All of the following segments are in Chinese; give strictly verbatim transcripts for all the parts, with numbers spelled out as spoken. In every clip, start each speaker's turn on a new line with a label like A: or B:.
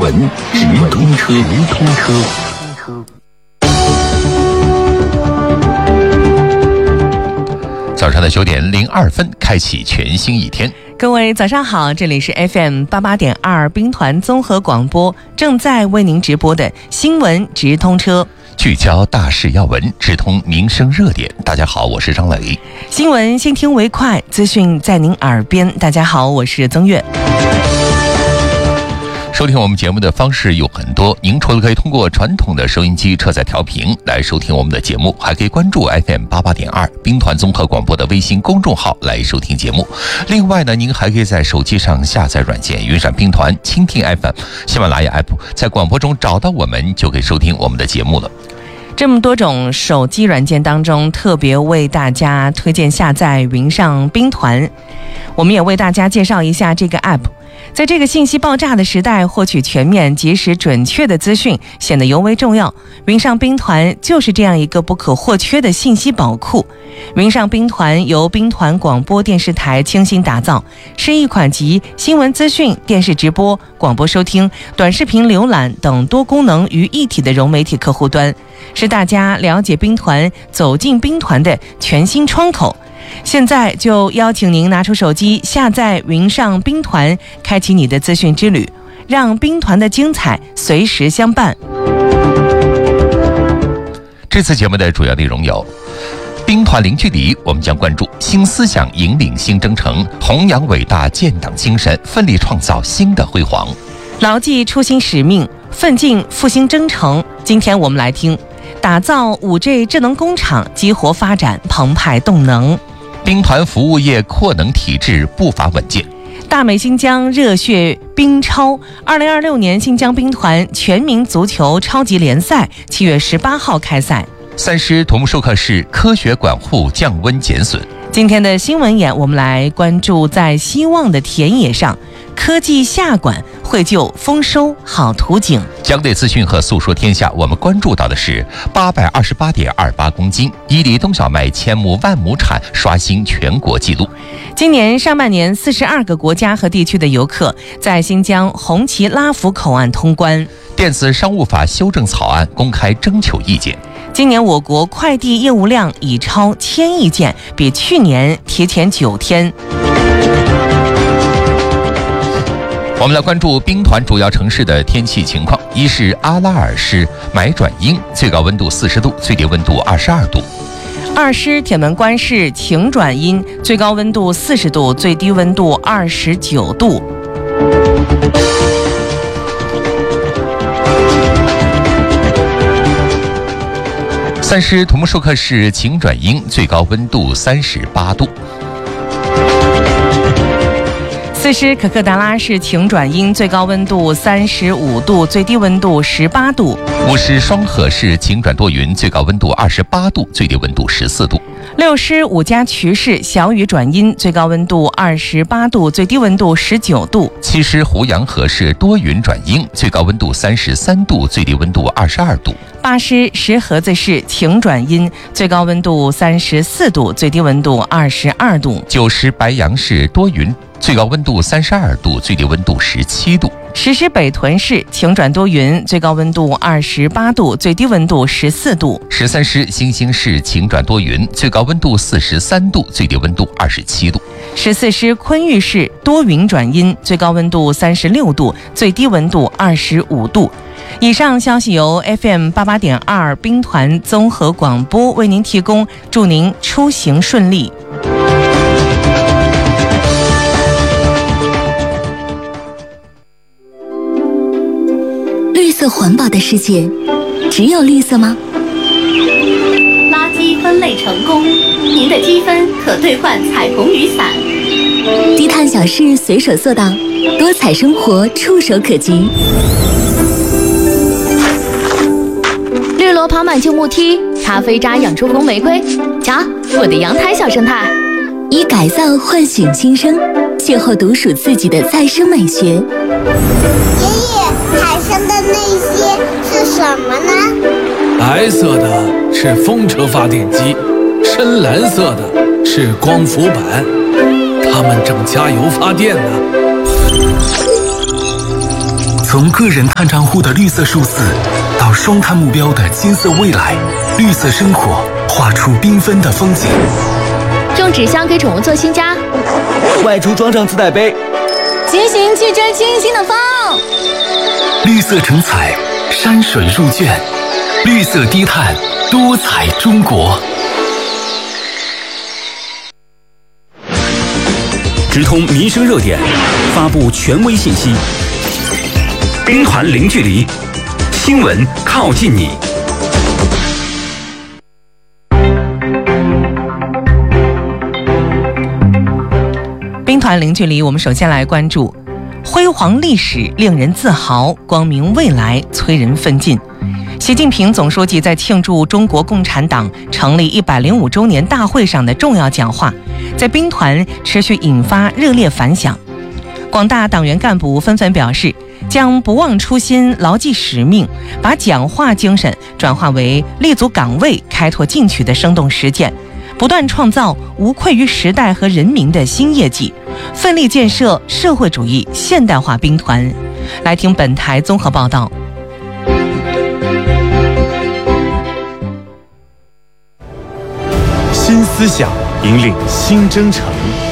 A: 闻直通车，直通车。早上的九点零二分，开启全新一天。
B: 各位早上好，这里是 F M 八八点二兵团综合广播，正在为您直播的新闻直通车，
A: 聚焦大事要闻，直通民生热点。大家好，我是张磊。
B: 新闻先听为快，资讯在您耳边。大家好，我是曾月。
A: 收听我们节目的方式有很多，您除了可以通过传统的收音机车载调频来收听我们的节目，还可以关注 F M 八八点二兵团综合广播的微信公众号来收听节目。另外呢，您还可以在手机上下载软件云闪兵团、蜻蜓 F M、喜马拉雅 App， 在广播中找到我们，就可以收听我们的节目了。
B: 这么多种手机软件当中，特别为大家推荐下载云上兵团。我们也为大家介绍一下这个 App。在这个信息爆炸的时代，获取全面、及时、准确的资讯显得尤为重要。云上兵团就是这样一个不可或缺的信息宝库。云上兵团由兵团广播电视台倾心打造，是一款集新闻资讯、电视直播、广播收听、短视频浏览等多功能于一体的融媒体客户端，是大家了解兵团、走进兵团的全新窗口。现在就邀请您拿出手机下载云上兵团，开启你的资讯之旅，让兵团的精彩随时相伴。
A: 这次节目的主要内容有：兵团零距离，我们将关注新思想引领新征程，弘扬伟大建党精神，奋力创造新的辉煌；
B: 牢记初心使命，奋进复兴征程。今天我们来听打造 五 G 智能工厂，激活发展澎湃动能。
A: 兵团服务业扩能体制步伐稳健。
B: 大美新疆热血兵超，二零二六年新疆兵团全民足球超级联赛七月十八号开赛。
A: 三师土木授课室科学管护降温减损。
B: 今天的新闻眼，我们来关注在希望的田野上，科技下馆绘就丰收好图景。
A: 江队资讯和诉说天下，我们关注到的是八百二十八点二八公斤，伊犁冬小麦千亩万亩产刷新全国纪录。
B: 今年上半年，四十二个国家和地区的游客在新疆红旗拉福口岸通关。
A: 电子商务法修正草案公开征求意见。
B: 今年我国快递业务量已超千亿件，比去年提前九天。
A: 我们来关注兵团主要城市的天气情况。一是阿拉尔市买转阴，最高温度四十度，最低温度二十二度。
B: 二师铁门关市晴转阴，最高温度四十度，最低温度二十九度。
A: 三师土木授课室晴转阴，最高温度三十八度。
B: 四师可克达拉市晴转阴，最高温度三十五度，最低温度十八度。
A: 五师双河市晴转多云，最高温度二十八度，最低温度十四度。
B: 六师五家渠市小雨转阴，最高温度二十八度，最低温度十九度。
A: 七师湖阳河市多云转阴，最高温度三十三度，最低温度二十二度。
B: 八师石河子市晴转阴，最高温度三十四度，最低温度二十二度。
A: 九师白杨市多云，最高温度三十二度，最低温度十七度。
B: 十师北屯市晴转多云，最高温度二十八度，最低温度十四度。
A: 十三师新兴市晴转多云，最高温度四十三度，最低温度二十七度。
B: 十四师昆玉市多云转阴，最高温度三十六度，最低温度二十五度。以上消息由 F M 八八点二兵团综合广播为您提供，祝您出行顺利。
C: 绿色环保的世界，只有绿色吗？
D: 垃圾分类成功，您的积分可兑换彩虹雨伞。
C: 低碳小事随手做到，多彩生活触手可及。
D: 绿萝爬满旧木梯，咖啡渣养出红玫瑰。瞧，我的阳台小生态。
C: 以改造唤醒新生，邂逅独属自己的再生美学。爷
E: 爷，海上的那些是什么呢？
F: 白色的是风车发电机，深蓝色的是光伏板，它们正加油发电呢。
G: 从个人碳账户的绿色数字，到双碳目标的金色未来，绿色生活画出缤纷的风景。
D: 用纸箱给宠物做新家，
H: 外出装上自带杯，
I: 骑行去追清新的风。
G: 绿色成彩，山水入卷，绿色低碳，多彩中国。
J: 直通民生热点，发布权威信息。兵团零距离，新闻靠近你。
B: 兵团零距离，我们首先来关注辉煌历史令人自豪，光明未来催人奋进。习近平总书记在庆祝中国共产党成立一百零五周年大会上的重要讲话，在兵团持续引发热烈反响。广大党员干部纷纷表示，将不忘初心，牢记使命，把讲话精神转化为立足岗位、开拓进取的生动实践，不断创造无愧于时代和人民的新业绩，奋力建设社会主义现代化兵团。来听本台综合报道。
K: 新思想引领新征程。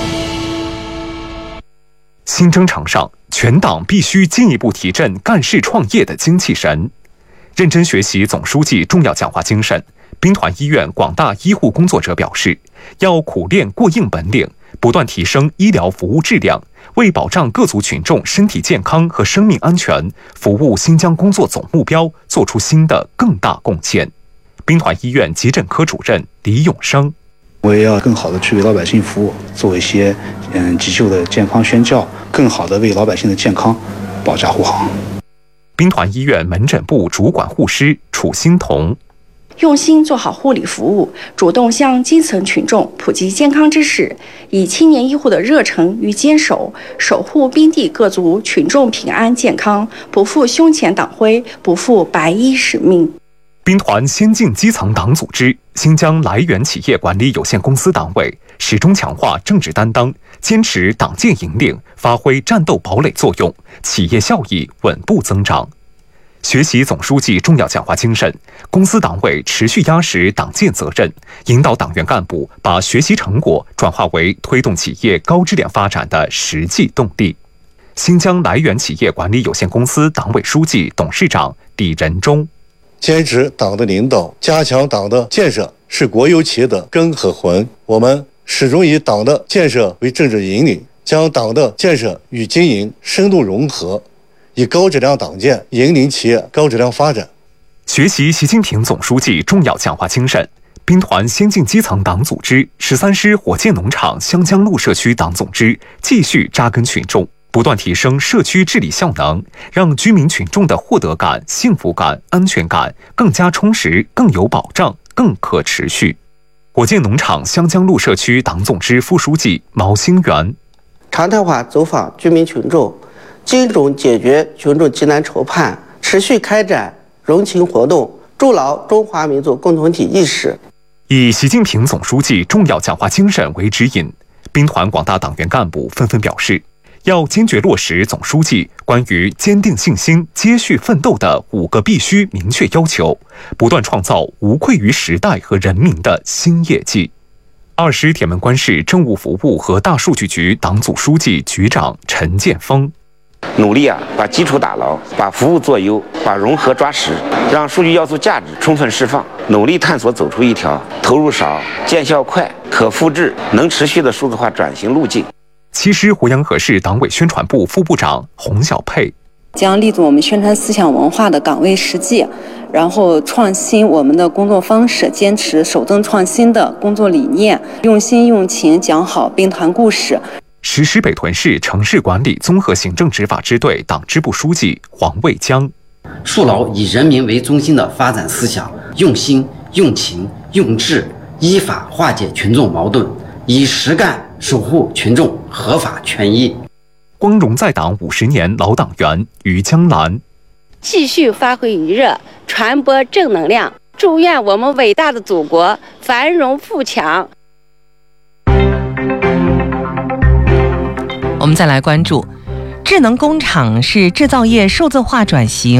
L: 新征程上，全党必须进一步提振干事创业的精气神，认真学习总书记重要讲话精神。兵团医院广大医护工作者表示，要苦练过硬本领，不断提升医疗服务质量，为保障各族群众身体健康和生命安全，服务新疆工作总目标做出新的更大贡献。兵团医院急诊科主任李永生，
M: 我也要更好的去为老百姓服务，做一些嗯急救的健康宣教，更好的为老百姓的健康保驾护航。
L: 兵团医院门诊部主管护师楚欣彤，
N: 用心做好护理服务，主动向基层群众普及健康知识，以青年医护的热忱与坚守，守护兵地各族群众平安健康，不负胸前党徽，不负白衣使命。
L: 兵团先进基层党组织新疆来源企业管理有限公司党委始终强化政治担当，坚持党建引领，发挥战斗堡垒作用，企业效益稳步增长。学习总书记重要讲话精神，公司党委持续压实党建责任，引导党员干部把学习成果转化为推动企业高质量发展的实际动力。新疆来源企业管理有限公司党委书记、董事长李仁忠，
O: 坚持党的领导，加强党的建设是国有企业的根和魂。我们始终以党的建设为政治引领，将党的建设与经营深度融合，以高质量党建引领企业高质量发展。
L: 学习习近平总书记重要讲话精神，兵团先进基层党组织十三师火箭农场湘江路社区党总支继续扎根群众，不断提升社区治理效能，让居民群众的获得感、幸福感、安全感更加充实、更有保障、更可持续。火箭农场湘江路社区党总支副书记毛兴元，
P: 常态化走访居民群众，精准解决群众急难愁盼，持续开展融情活动，筑牢中华民族共同体意识。
L: 以习近平总书记重要讲话精神为指引，兵团广大党员干部纷纷表示，要坚决落实总书记关于坚定信心、接续奋斗的五个必须明确要求，不断创造无愧于时代和人民的新业绩。二师铁门关市政务服务和大数据局党组书记、局长陈建峰，
Q: 努力啊，把基础打牢，把服务做优，把融合抓实，让数据要素价值充分释放，努力探索走出一条投入少、见效快、可复制、能持续的数字化转型路径。
L: 七师胡杨河市党委宣传部副部长洪小佩，
R: 将立足我们宣传思想文化的岗位实际，然后创新我们的工作方式，坚持守正创新的工作理念，用心用情讲好兵团故事。
L: 石狮北屯市城市管理综合行政执法支队党支部书记黄卫江，
S: 树牢以人民为中心的发展思想，用心用情用智，依法化解群众矛盾，以实干守护群众合法权益。
L: 光荣在党五十年老党员于江兰，
T: 继续发挥余热，传播正能量，祝愿我们伟大的祖国繁荣富强。
B: 我们再来关注智能工厂是制造业数字化转型